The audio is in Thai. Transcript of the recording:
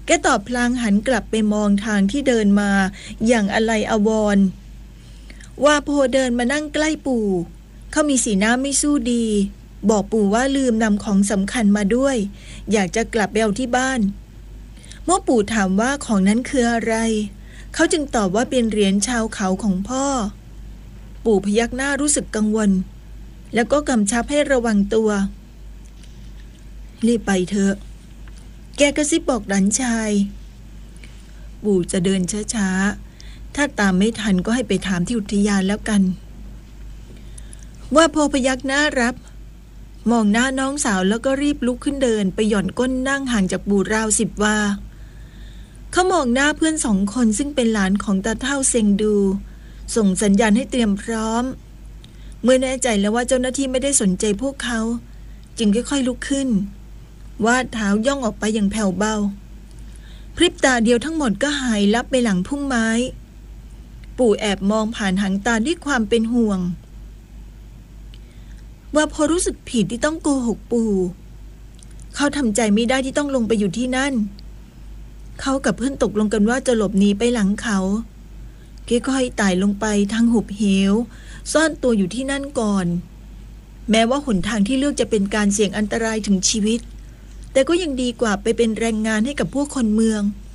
แกตอบพลางหันกลับไปมองทางที่เดินมาอย่างอะไรอาวรณ์ว่าโพเดินมานั่งใกล้ปู่เขามีสีหน้าไม่สู้ดีบอกปู่ว่าลืมนำของสำคัญมาด้วยอยากจะกลับไปเอาที่บ้านเมื่อปู่ถามว่าของนั้นคืออะไรเขาจึงตอบว่าเป็นเหรียญชาวเขาของพ่อปู่พยักหน้ารู้สึกกังวลแล้วก็กำชับให้ระวังตัวรีบไปเถอะแกกระซิบบอกหลานชายปู่จะเดินช้าๆถ้าตามไม่ทันก็ให้ไปถามที่อุทยานแล้วกันว่าพอพยักหน้ารับมองหน้าน้องสาวแล้วก็รีบลุกขึ้นเดินไปหย่อนก้นนั่งห่างจากปู่ราว10 วาเขามองหน้าเพื่อน2 คนซึ่งเป็นหลานของตาเฒ่าเซ็งดูส่งสัญญาณให้เตรียมพร้อมเมื่อแน่ใจแล้วว่าเจ้าหน้าที่ไม่ได้สนใจพวกเขาจึงค่อยๆลุกขึ้นวาดเท้าย่องออกไปอย่างแผ่วเบาพริบตาเดียวทั้งหมดก็หายลับไปหลังพุ่มไม้ปู่แอบมองผ่านหางตาด้วยความเป็นห่วงว่าพอรู้สึกผิดที่ต้องโกหกปู่เขาทำใจไม่ได้ที่ต้องลงไปอยู่ที่นั่นเขากับเพื่อนตกลงกันว่าจะหลบหนีไปหลังเขาค่อยๆไต่ลงไปทางหุบเหวซ่อนตัวอยู่ที่นั่นก่อนแม้ว่าหนทางที่เลือกจะเป็นการเสี่ยงอันตรายถึงชีวิตแต่ก็ยังดีกว่าไปเป็นแรงงานให้กับพวกคนเมือง